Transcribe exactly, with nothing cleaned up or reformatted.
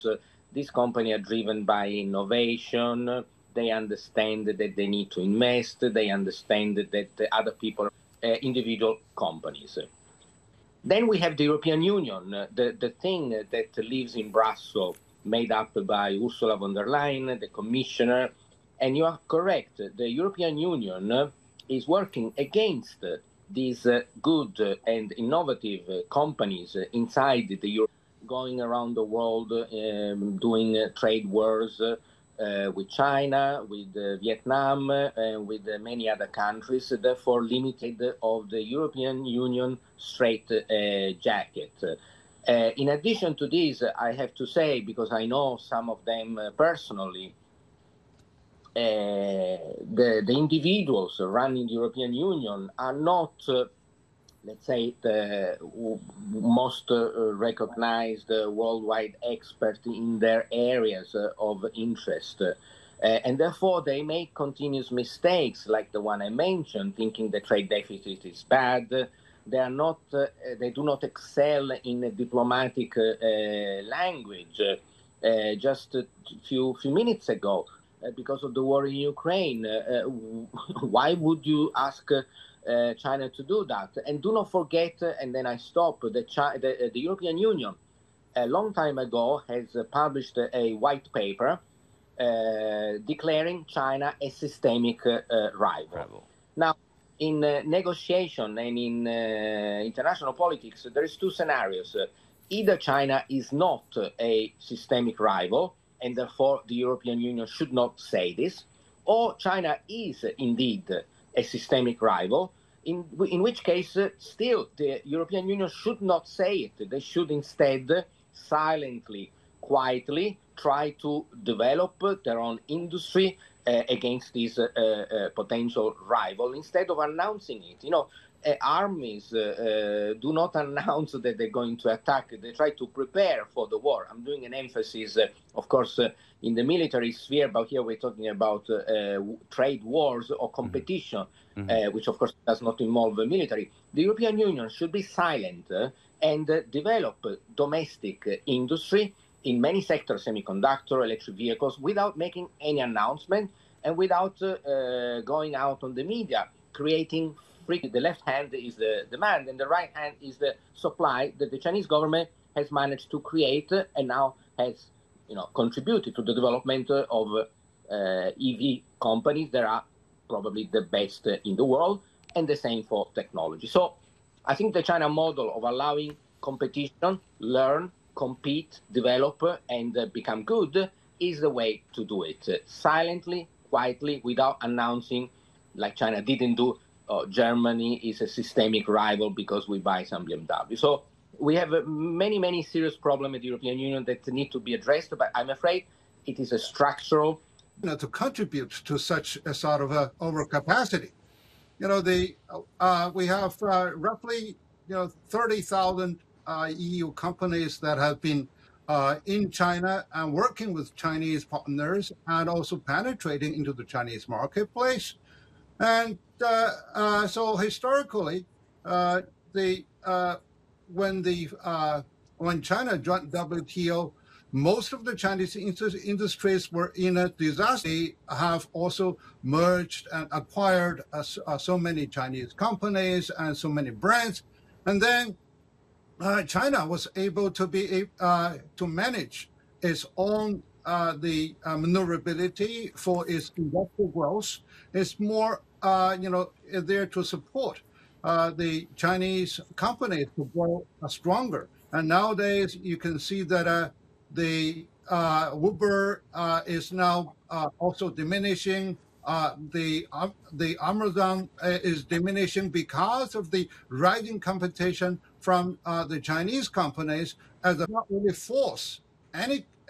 Uh, these companies are driven by innovation. They understand that they need to invest. They understand that other people, uh, individual companies. Then we have the European Union, uh, the, the thing that lives in Brussels, made up by Ursula von der Leyen, the commissioner. And you are correct, the European Union is working against these uh, good and innovative uh, companies inside the Europe, going around the world um, doing uh, trade wars uh, uh, with China, with uh, Vietnam, uh, and with uh, many other countries, therefore limited of the European Union straight uh, jacket. Uh, in addition to this, I have to say, because I know some of them uh, personally, uh, the, the individuals running the European Union are not, uh, let's say, the most uh, recognized uh, worldwide expert in their areas uh, of interest. Uh, and therefore, they make continuous mistakes, like the one I mentioned, thinking the trade deficit is bad. They are not, uh, they do not excel in a diplomatic uh, uh, language. Uh, just a few, few minutes ago, uh, because of the war in Ukraine, uh, why would you ask uh, Uh, China to do that? And do not forget, uh, and then I stop, the, Chi the, uh, the European Union a long time ago has uh, published a white paper uh, declaring China a systemic uh, rival. rival. Now, in uh, negotiation and in uh, international politics, there is two scenarios. Uh, either China is not a systemic rival, and therefore the European Union should not say this, or China is indeed a systemic rival, in, in which case uh, still the European Union should not say it. They should instead uh, silently, quietly try to develop uh, their own industry uh, against this uh, uh, potential rival instead of announcing it. You know, uh, armies uh, uh, do not announce that they're going to attack. They try to prepare for the war. I'm doing an emphasis, uh, of course, uh, in the military sphere, but here we're talking about uh, uh, trade wars or competition, mm-hmm. uh, which of course does not involve the military. The European Union should be silent uh, and uh, develop uh, domestic uh, industry in many sectors, semiconductor, electric vehicles, without making any announcement and without uh, uh, going out on the media, creating free. The left hand is the demand and the right hand is the supply that the Chinese government has managed to create uh, and now has you know, contributed to the development of uh, E V companies that are probably the best in the world, and the same for technology. So I think the China model of allowing competition, learn, compete, develop, and uh, become good is the way to do it. Uh, silently, quietly, without announcing, like China didn't do, uh, Germany is a systemic rival because we buy some B M W. So we have uh, many, many serious problems in the European Union that need to be addressed, but I'm afraid it is a structural. You know, to contribute to such a sort of a overcapacity. You know, the uh, we have uh, roughly, you know, thirty thousand uh, E U companies that have been uh, in China and working with Chinese partners and also penetrating into the Chinese marketplace. And uh, uh, so historically, uh, the uh, when the uh, when China joined W T O, most of the Chinese industries were in a disaster. They have also merged and acquired uh, uh, so many Chinese companies and so many brands, and then uh, China was able to be uh, to manage its own uh, the uh, maneuverability for its industrial growth. It's more uh, you know there to support uh, the Chinese companies to grow uh, stronger. And nowadays you can see that uh, the uh, Uber uh, is now uh, also diminishing. Uh, the uh, the Amazon uh, is diminishing because of the rising competition from uh, the Chinese companies, as they not really force any